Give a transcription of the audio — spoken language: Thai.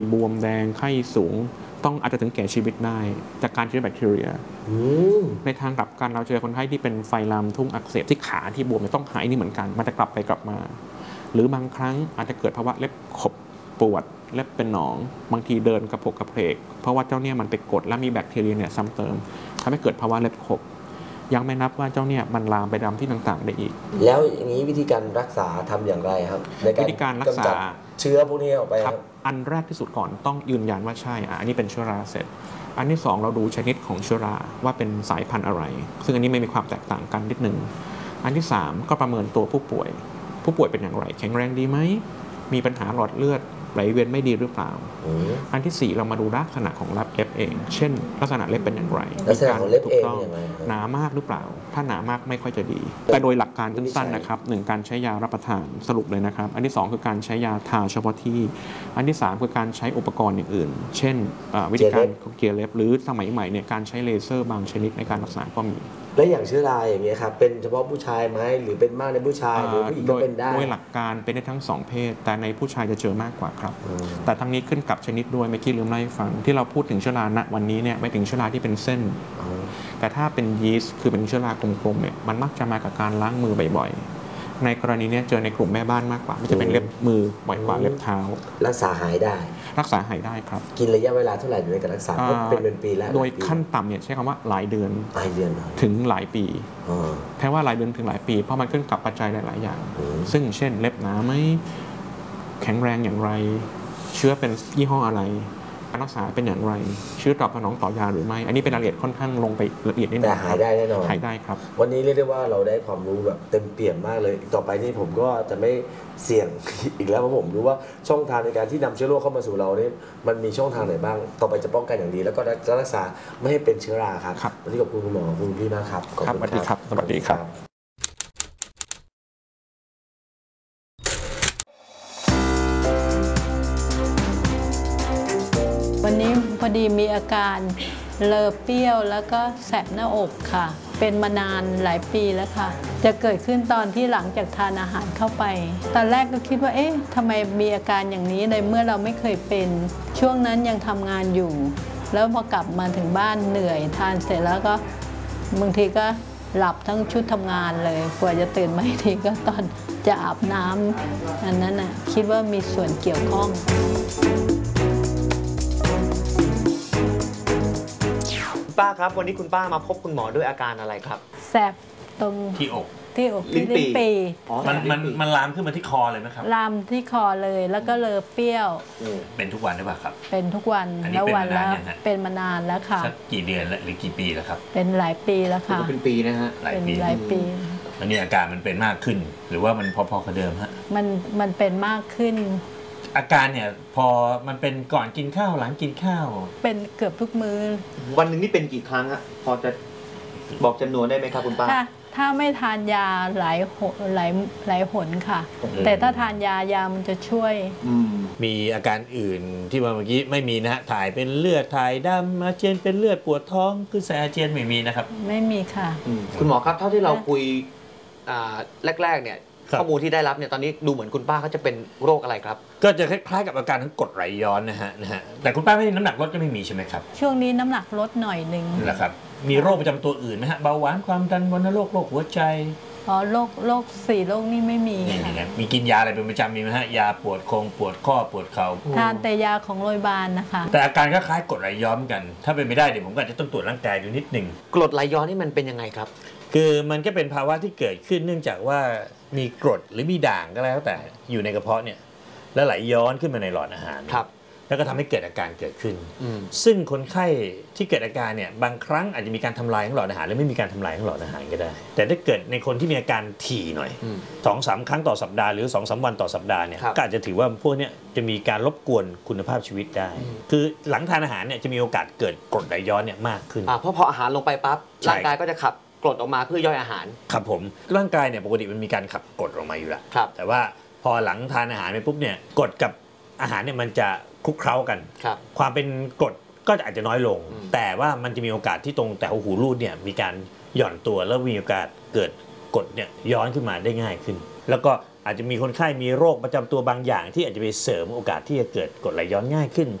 บวมแดงไข้สูงต้องอาจจะถึงแก่ชีวิตได้จากการเชื้อแบคทีเรียในทางกลับกันเราเจอคนไข้ที่เป็นไฟลามทุ่งอักเสบที่ขาที่บวมต้องหายนี่เหมือนกันมันจะกลับไปกลับมาหรือบางครั้งอาจจะเกิดภาวะเล็บขบปวดเล็บเป็นหนองบางทีเดินกระโปกกระเพกเพราะว่าเจ้าเนี่ยมันไปกดและมีแบคทีเรียเนี่ยซ้ำเติมทำให้เกิดภาวะเล็บขบยังไม่นับว่าเจ้าเนี่ยมันลามไปตามที่ต่างๆได้อีกแล้วอย่างนี้วิธีการรักษาทำอย่างไรครับในการรักษาเชื้อพวกนี้ออกไปครับอันแรกที่สุดก่อนต้องยืนยันว่าใช่อันนี้เป็นเชื้อราเสร็จอันที่2เราดูชนิดของเชื้อราว่าเป็นสายพันธุ์อะไรซึ่งอันนี้ไม่มีความแตกต่างกันนิดนึงอันที่3ก็ประเมินตัวผู้ป่วยเป็นอย่างไรแข็งแรงดีไหมมีปัญหาหลอดเลือดไหลเวียนไม่ดีหรือเปล่าอันที่4เรามาดูลักษณะของเล็บเองเช่นลักษณะเล็บเป็นอย่างไรลักษณะของเล็บเองหนามากหรือเปล่าถ้าหนามากไม่ค่อยจะดีแต่โดยหลักการสั้นๆนะครับ1การใช้ยารับประทานสรุปเลยนะครับอันที่2คือการใช้ยาทาเฉพาะที่อันที่3คือการใช้อุปกรณ์อย่างอื่นเช่นวิธีการเกลี่ยเล็บหรือสมัยใหม่เนี่ยการใช้เลเซอร์บางชนิดในการรักษาก็มีและอย่างเชื้อราอย่างนี้ครับเป็นเฉพาะผู้ชายไหมหรือเป็นมากในผู้ชายหรือผู้หญิงก็เป็นได้โดยหลักการเป็นได้ทั้ง2เพศแต่ในผู้ชายจะเจอมากกว่าครับแต่ทั้งนี้ขึ้นกับชนิดด้วยเมื่อกี้ลืมเล่าให้ฟังที่เราพูดถึงเชื้อราณวันนี้เนี่ยไม่ถึงเชื้อราที่เป็นเส้นแต่ถ้าเป็นยีสต์คือเป็นเชื้อรากลมๆเนี่ยมันมักจะมากับการล้างมือบ่อยๆในกรณีนี้เจอในกลุ่มแม่บ้านมากกว่ามันจะเป็นเล็บมือบ่อยกว่าเล็บเท้ารักษาหายได้ครับกินระยะเวลาเท่าไหร่ในการรักษาเป็นปีแล้วโดยขั้นต่ำเนี่ยใช้คำว่าหลายเดือนถึงหลายปีแปลว่าหลายเดือนถึงหลายปีเพราะมันขึ้นกับปัจจัยหลายๆอย่างซึ่งเช่นเล็บหนาไหมแข็งแรงอย่างไรเชื้อเป็นยี่ห้ออะไรการรักษาเป็นอย่างไรเชื้อตอบสนองต่อยาหรือไม่อันนี้เป็นรายละเอียดค่อนข้างลงไปละเอียดนิดนึงแต่หายได้แน่นอนหายได้ครับวันนี้เรียกได้ว่าเราได้ความรู้แบบเต็มเปี่ยมมากเลยต่อไปนี่ผมก็จะไม่เสี่ยงอีกแล้วเพราะผมรู้ว่าช่องทางในการที่นำเชื้อโรคเข้ามาสู่เราเนี่ยมันมีช่องทางไหนบ้างต่อไปจะป้องกันอย่างดีแล้วก็จะรักษาไม่ให้เป็นเชื้อราครับวันนี้ขอบคุณคุณหมอคุณพี่มากครับขอบคุณครับสวัสดีครับวันนี้พอดีมีอาการเลอะเปรี้ยวแล้วก็แสบหน้าอกค่ะเป็นมานานหลายปีแล้วค่ะจะเกิดขึ้นตอนที่หลังจากทานอาหารเข้าไปตอนแรกก็คิดว่าทำไมมีอาการอย่างนี้ในเมื่อเราไม่เคยเป็นช่วงนั้นยังทำงานอยู่แล้วพอกลับมาถึงบ้านเหนื่อยทานเสร็จแล้วก็บางทีก็หลับทั้งชุดทำงานเลยกว่าจะตื่นมาอีกทีก็ตอนจะอาบน้ำอันนั้นคิดว่ามีส่วนเกี่ยวข้องป้าครับวันนี้คุณป้ามาพบคุณหมอด้วยอาการอะไรครับแสบตรงที่อกลิ้นปีมันลามขึ้นมาที่คอเลยไหมครับลามที่คอเลยแล้วก็เลอะเปรี้ยวเป็นทุกวันหรือเปล่าครับเป็นทุกวันแล้ววันแล้วเป็นมานานแล้วค่ะสักกี่เดือนหรือกี่ปีแล้วครับเป็นหลายปีแล้วค่ะเป็นปีนะฮะหลายปีแล้วนี่อาการมันเป็นมากขึ้นหรือว่ามันพอๆกับเดิมฮะมันเป็นมากขึ้นอาการเนี่ยพอมันเป็นก่อนกินข้าวหลังกินข้าวเป็นเกือบทุกมื้อวันหนึ่งนี่เป็นกี่ครั้งอะพอจะบอกจำนวนได้ไหมครับคุณป้าถ้าไม่ทานยาหลายหนค่ะแต่ถ้าทานยามันจะช่วยมีอาการอื่นที่เมื่อกี้ไม่มีนะถ่ายเป็นเลือดถ่ายดำอาเจียนเป็นเลือดปวดท้องคืออาเจียนไม่มีนะครับไม่มีค่ะคุณหมอครับเท่าที่เราคุยแรกๆเนี่ยข้อมูลที่ได้รับเนี่ยตอนนี้ดูเหมือนคุณป้าเขาจะเป็นโรคอะไรครับก็จะคล้ายๆกับอาการทั้งกรดไหลย้อนนะฮะแต่คุณป้าไม่น้ำหนักลดก็ไม่มีใช่ไหมครับช่วงนี้น้ำหนักลดหน่อยนึงนะครับมีโรคประจำตัวอื่นไหมฮะเบาหวานความดันวัณโรคโรคหัวใจโรค4โรคนี่ไม่มีมีกินยาอะไรเป็นประจำมีไหมฮะยาปวดคงปวดข้อปวดเข่าทานแต่ยาของโรงพยาบาลนะคะแต่อาการก็คล้ายกรดไหลย้อนกันถ้าเป็นไม่ได้เดี๋ยวผมก็จะต้องตรวจร่างกายดูนิดหนึ่งกรดไหลย้อนนี่มันเป็นยังไงครับคือมันก็เป็นภาวะที่เกิดขึ้นเนื่องจากว่ามีกรดหรือมีด่างก็แล้วแต่อยู่ในกระเพาะเนี่ยแล้วไหลย้อนขึ้นมาในหลอดอาหารครับแล้วก็ทำให้เกิดอาการเกิดขึ้นซึ่งคนไข้ที่เกิดอาการเนี่ยบางครั้งอาจจะมีการทำลายของหลอดอาหารหรือไม่มีการทำลายของหลอดอาหารก็ได้แต่ถ้าเกิดในคนที่มีอาการถี่หน่อย 2-3 ครั้งต่อสัปดาห์หรือ 2-3 วันต่อสัปดาห์เนี่ยก็อาจจะถือว่าพวกนี้จะมีการรบกวนคุณภาพชีวิตได้คือหลังทานอาหารเนี่ยจะมีโอกาสเกิดกรดไหลย้อนเนี่ยมากขึ้นเพราะพออาหารลงไปปั๊บร่างกายก็จะขับกรดออกมาเพื่อย่อยอาหารครับผมร่างกายเนี่ยปกติมันมีการขับกรดออกมาอยู่แล้วแต่ว่าพอหลังทานอาหารไปปุ๊บเนี่ยกรดกับอาหารเนี่ยมันจะคลุกเคล้ากันความเป็นกรดก็อาจจะน้อยลงแต่ว่ามันจะมีโอกาสที่ตรงแต่หูรูดเนี่ยมีการหย่อนตัวแล้วมีโอกาสเกิดกรดเนี่ยย้อนขึ้นมาได้ง่ายขึ้นแล้วก็อาจจะมีคนไข้มีโรคประจำตัวบางอย่างที่อาจจะไปเสริมโอกาสที่จะเกิดกรดไหลย้อนง่ายขึ้น